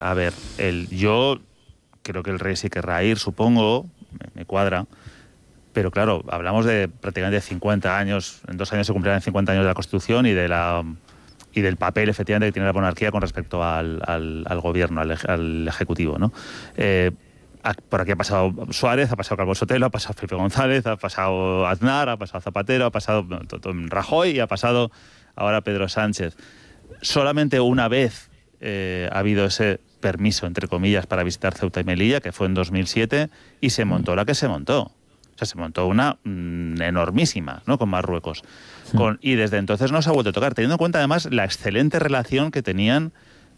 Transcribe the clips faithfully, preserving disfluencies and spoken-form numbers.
A ver, el, yo creo que el rey sí querrá ir, supongo, me, me cuadra, pero claro, hablamos de prácticamente cincuenta años, en dos años se cumplirán cincuenta años de la Constitución y de la y del papel, efectivamente, que tiene la monarquía con respecto al, al, al gobierno, al, al ejecutivo, ¿no? Eh, por aquí ha pasado Suárez, ha pasado Calvo Sotelo, ha pasado Felipe González, ha pasado Aznar, ha pasado Zapatero, ha pasado Rajoy y ha pasado ahora Pedro Sánchez. Solamente una vez eh, ha habido ese permiso, entre comillas, para visitar Ceuta y Melilla, que fue en dos mil siete, y se montó la que se montó. O sea, se montó una mmm, enormísima, ¿no?, con Marruecos. Sí. Con, y desde entonces no se ha vuelto a tocar, teniendo en cuenta además la excelente relación que tenían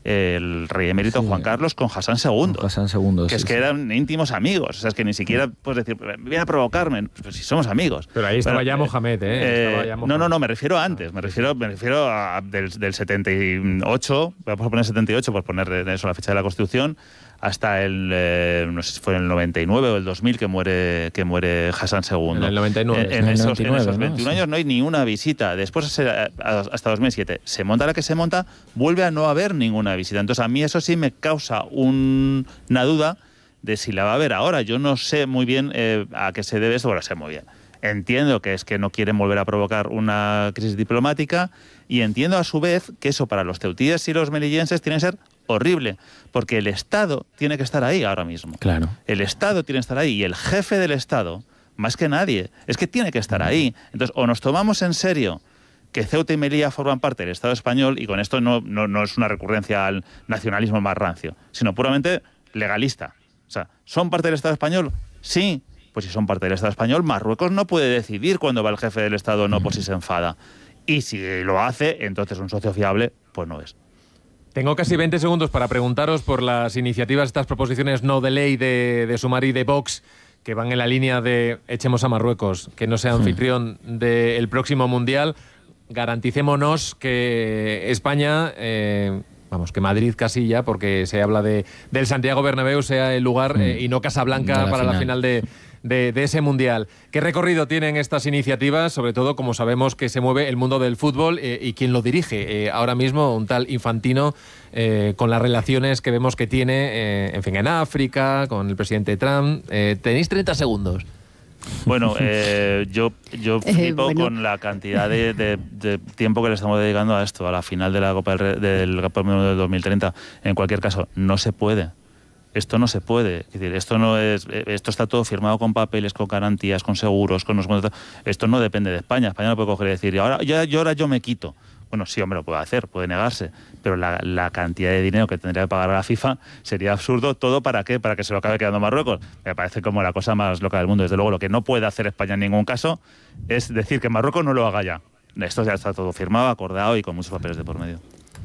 el rey emérito sí. Juan Carlos con Hassan segundo. Con Hassan segundo, que sí, es que sí. eran íntimos amigos. O sea, es que ni siquiera puedes decir, viene a provocarme, pues si somos amigos. Pero ahí estaba Pero, ya Mohamed, ¿eh? eh estaba ya Mohamed. No, no, no, me refiero a antes, me refiero, me refiero a del, del setenta y ocho, vamos a poner setenta y ocho por poner eso la fecha de la Constitución, hasta el, eh, no sé si fue en el noventa y nueve o el dos mil que muere que muere Hassan segundo. En el noventa y nueve. En, en, en el esos, noventa y nueve, en esos ¿no? veintiún Sí. años no hay ni una visita. Después, hasta dos mil siete, se monta la que se monta, vuelve a no haber ninguna visita. Entonces, a mí eso sí me causa un, una duda de si la va a haber ahora. Yo no sé muy bien eh, a qué se debe eso, bueno, sé muy bien. Entiendo que es que no quieren volver a provocar una crisis diplomática y entiendo a su vez que eso para los ceutíes y los melillenses tiene que ser horrible, porque el Estado tiene que estar ahí ahora mismo. Claro. El Estado tiene que estar ahí y el jefe del Estado, más que nadie, es que tiene que estar ahí. Entonces, o nos tomamos en serio que Ceuta y Melilla forman parte del Estado español, y con esto no, no, no es una recurrencia al nacionalismo más rancio, sino puramente legalista. O sea, ¿son parte del Estado español? Sí. Pues si son parte del Estado español, Marruecos no puede decidir cuándo va el jefe del Estado o no, por si se enfada. Y si lo hace, entonces un socio fiable, pues no es. Tengo casi veinte segundos para preguntaros por las iniciativas, estas proposiciones no de ley de, de Sumar y de Vox, que van en la línea de echemos a Marruecos, que no sea anfitrión sí. del próximo Mundial. Garanticémonos que España, eh, vamos, que Madrid casi ya, porque se habla de del Santiago Bernabéu, sea el lugar eh, y no Casablanca la para final. la final de... De, de ese Mundial. ¿Qué recorrido tienen estas iniciativas? Sobre todo, como sabemos que se mueve el mundo del fútbol eh, y quién lo dirige. Eh, ahora mismo, un tal Infantino, eh, con las relaciones que vemos que tiene, eh, en fin, en África, con el presidente Trump. Eh, tenéis treinta segundos. Bueno, eh, yo, yo flipo eh, bueno. con la cantidad de, de, de tiempo que le estamos dedicando a esto, a la final de la Copa del, del, del Mundo del dos mil treinta. En cualquier caso, no se puede. Esto no se puede, es decir, esto no es, esto está todo firmado con papeles, con garantías, con seguros, con los esto no depende de España. España no puede coger y decir, ahora yo, yo ahora yo me quito. Bueno, sí, hombre, lo puede hacer, puede negarse, pero la, la cantidad de dinero que tendría que pagar a la FIFA sería absurdo. ¿Todo para qué? Para que se lo acabe quedando Marruecos. Me parece como la cosa más loca del mundo. Desde luego, lo que no puede hacer España en ningún caso es decir que Marruecos no lo haga ya. Esto ya está todo firmado, acordado y con muchos papeles de por medio.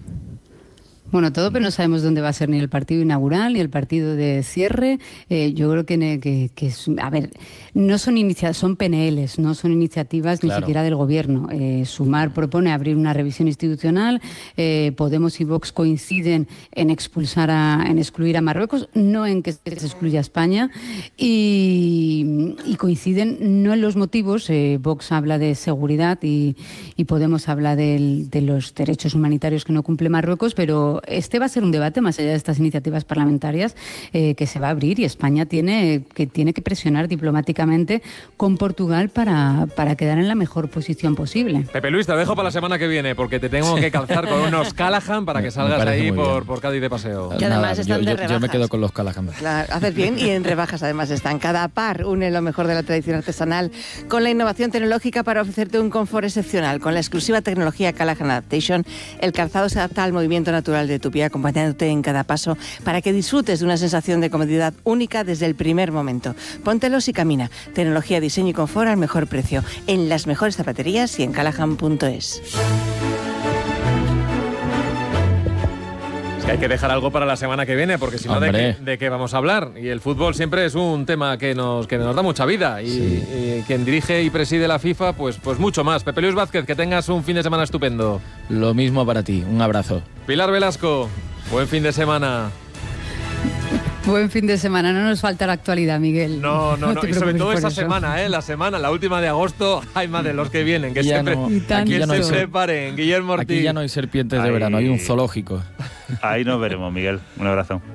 Bueno, todo, pero no sabemos dónde va a ser ni el partido inaugural ni el partido de cierre. Eh, yo creo que, que, que es, a ver, no son iniciativas, son P N Ls, no son iniciativas claro. ni siquiera del gobierno. Eh, Sumar propone abrir una revisión institucional, eh, Podemos y Vox coinciden en expulsar a, en excluir a Marruecos, no en que se excluya a España, y, y coinciden no en los motivos. eh, Vox habla de seguridad y, y Podemos habla del, de los derechos humanitarios que no cumple Marruecos, pero este va a ser un debate más allá de estas iniciativas parlamentarias eh, que se va a abrir, y España tiene que, tiene que presionar diplomáticamente con Portugal para, para quedar en la mejor posición posible. Pepe Luis, te dejo para la semana que viene porque te tengo que calzar con unos Callahan para que salgas ahí por, por Cádiz de paseo. Que además están yo, de yo, rebajas. Yo me quedo con los Callahan. Claro, haces bien, y en rebajas además están. Cada par une lo mejor de la tradición artesanal con la innovación tecnológica para ofrecerte un confort excepcional. Con la exclusiva tecnología Callahan Adaptation, el calzado se adapta al movimiento natural de tu pie, acompañándote en cada paso para que disfrutes de una sensación de comodidad única desde el primer momento. Póntelos y camina. Tecnología, diseño y confort al mejor precio. En las mejores zapaterías y en callahan punto es. Es que hay que dejar algo para la semana que viene, porque si no, ¿de qué, ¿de qué vamos a hablar? Y el fútbol siempre es un tema que nos, que nos da mucha vida. Y, sí. y quien dirige y preside la FIFA, pues, pues mucho más. Pepe Luis Vázquez, que tengas un fin de semana estupendo. Lo mismo para ti. Un abrazo. Pilar Velasco, buen fin de semana. Buen fin de semana, no nos falta la actualidad, Miguel. No, no, no, no. Y sobre todo esa eso. semana, ¿eh? La semana, la última de agosto, hay más de los que vienen, que siempre no, aquí ya no se preparen. Guillermo Ortiz. Aquí ya no hay serpientes de Ahí. verano, hay un zoológico. Ahí nos veremos, Miguel. Un abrazo.